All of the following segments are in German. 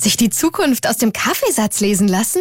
Sich die Zukunft aus dem Kaffeesatz lesen lassen?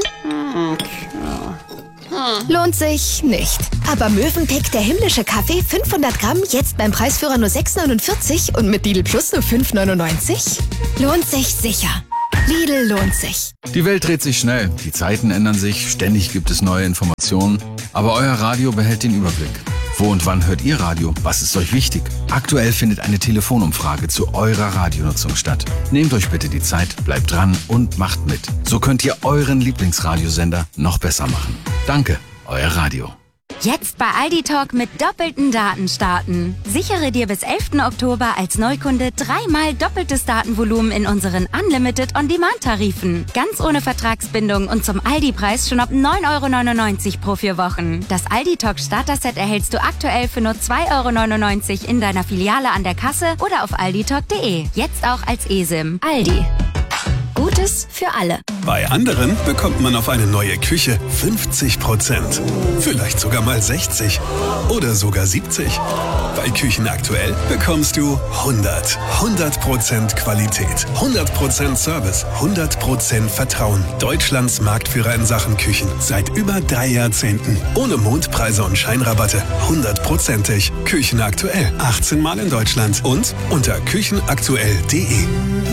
Lohnt sich nicht. Aber Mövenpick, der himmlische Kaffee, 500 Gramm, jetzt beim Preisführer nur 6,49 und mit Lidl Plus nur 5,99? Lohnt sich sicher. Lidl lohnt sich. Die Welt dreht sich schnell, die Zeiten ändern sich, ständig gibt es neue Informationen. Aber euer Radio behält den Überblick. Wo und wann hört ihr Radio? Was ist euch wichtig? Aktuell findet eine Telefonumfrage zu eurer Radionutzung statt. Nehmt euch bitte die Zeit, bleibt dran und macht mit. So könnt ihr euren Lieblingsradiosender noch besser machen. Danke, euer Radio. Jetzt bei Aldi Talk mit doppelten Daten starten. Sichere dir bis 11. Oktober als Neukunde 3-mal doppeltes Datenvolumen in unseren Unlimited On-Demand-Tarifen. Ganz ohne Vertragsbindung und zum Aldi-Preis schon ab 9,99 € pro 4 Wochen. Das Aldi Talk Starter-Set erhältst du aktuell für nur 2,99 € in deiner Filiale an der Kasse oder auf alditalk.de. Jetzt auch als eSIM. Aldi. Gutes für alle. Bei anderen bekommt man auf eine neue Küche 50%. Vielleicht sogar mal 60 oder sogar 70. Bei Küchen aktuell bekommst du 100% Qualität, 100% Service, 100% Vertrauen. Deutschlands Marktführer in Sachen Küchen seit über 3 Jahrzehnten. Ohne Mondpreise und Scheinrabatte. 100%ig. Küchen aktuell. 18 Mal in Deutschland und unter küchenaktuell.de.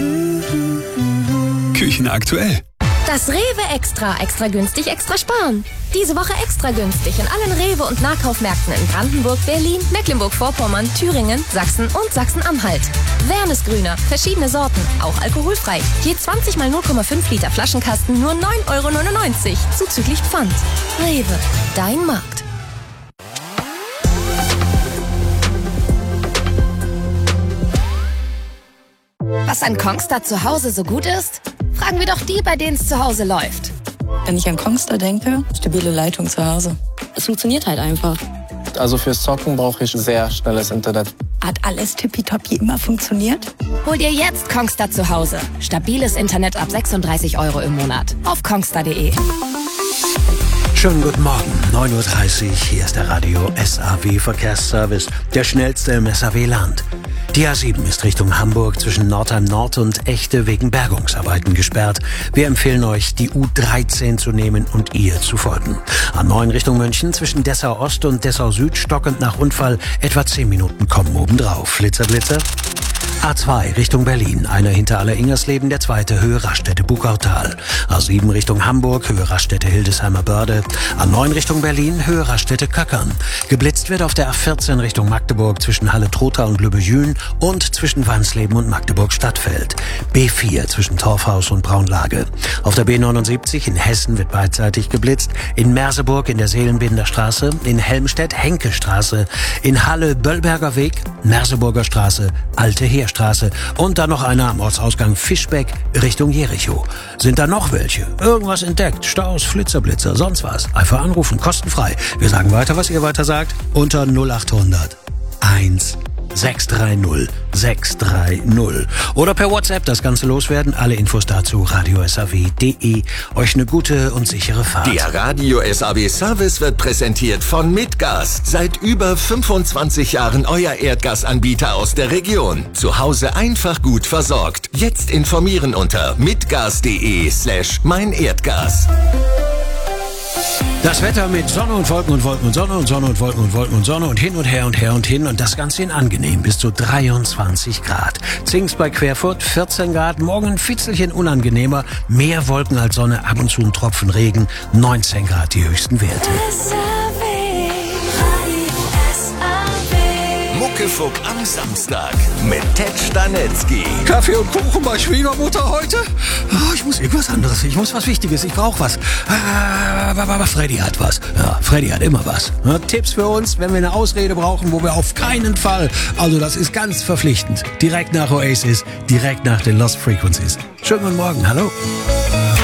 Küchen aktuell. Das Rewe Extra. Extra günstig, extra sparen. Diese Woche extra günstig in allen Rewe- und Nahkaufmärkten in Brandenburg, Berlin, Mecklenburg-Vorpommern, Thüringen, Sachsen und Sachsen-Anhalt. Wernesgrüner, verschiedene Sorten, auch alkoholfrei. Je 20 mal 0,5 Liter Flaschenkasten nur 9,99 € zuzüglich Pfand. Rewe, dein Markt. Was an Kongstar zu Hause so gut ist? Fragen wir doch die, bei denen es zu Hause läuft. Wenn ich an Kongstar denke, stabile Leitung zu Hause. Es funktioniert halt einfach. Also fürs Zocken brauche ich sehr schnelles Internet. Hat alles tippitoppi immer funktioniert? Hol dir jetzt Kongstar zu Hause. Stabiles Internet ab 36 € im Monat. Auf kongstar.de. Schönen guten Morgen, 9:30 Uhr, hier ist der Radio SAW Verkehrsservice, der schnellste im SAW-Land. Die A7 ist Richtung Hamburg zwischen Nordheim Nord und Echte wegen Bergungsarbeiten gesperrt. Wir empfehlen euch, die U13 zu nehmen und ihr zu folgen. A9 Richtung München zwischen Dessau Ost und Dessau Süd stockend nach Unfall, etwa 10 Minuten kommen obendrauf. Flitzer, Blitzer. A2 Richtung Berlin, einer hinter Aller-Ingersleben, der zweite Höhe Raststätte-Buckautal. A7 Richtung Hamburg, Höhe Raststätte-Hildesheimer Börde. A9 Richtung Berlin, Höhe Raststätte-Köckern. Geblitzt wird auf der A14 Richtung Magdeburg zwischen Halle-Trotha und Lübbe-Jühn und zwischen Wansleben und Magdeburg-Stadtfeld. B4 zwischen Torfhaus und Braunlage. Auf der B79 in Hessen wird beidseitig geblitzt. In Merseburg in der Seelenbinder Straße, in Helmstedt Henke-Straße, in Halle Böllberger Weg, Merseburger Straße, Alte Heerstraße und dann noch einer am Ortsausgang Fischbeck Richtung Jericho. Sind da noch welche? Irgendwas entdeckt? Staus, Flitzerblitzer, sonst was? Einfach anrufen, kostenfrei. Wir sagen weiter, was ihr weiter sagt, unter 0800 1630 630. Oder per WhatsApp das Ganze loswerden. Alle Infos dazu radio-saw.de. Euch eine gute und sichere Fahrt. Der Radio SAW Service wird präsentiert von Mitgas. Seit über 25 Jahren euer Erdgasanbieter aus der Region. Zu Hause einfach gut versorgt. Jetzt informieren unter mitgas.de/meinerdgas. Das Wetter mit Sonne und Wolken und Wolken und Sonne und Sonne und Wolken und Wolken und Sonne und hin und her und her und hin und das Ganze in angenehm bis zu 23 Grad. Zingst bei Querfurt 14 Grad, morgen ein Fitzelchen unangenehmer, mehr Wolken als Sonne, ab und zu ein Tropfen Regen, 19 Grad die höchsten Werte. Muckefuck am Samstag mit Ted Stanetzky. Kaffee und Kuchen bei Schwiegermutter heute? Oh, ich muss irgendwas anderes, ich muss was Wichtiges, ich brauche was. Aber Freddy hat was. Ja, Freddy hat immer was. Ja, Tipps für uns, wenn wir eine Ausrede brauchen, wo wir auf keinen Fall, also das ist ganz verpflichtend, direkt nach Oasis, direkt nach den Lost Frequencies. Schönen guten Morgen, hallo.